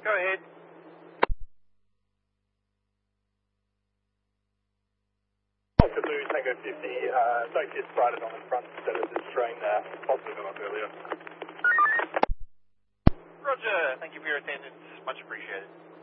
Go ahead. Blue Tango 50, no kids sighted on the front instead of this train possibly gone up earlier. Roger, thank you for your attendance, much appreciated.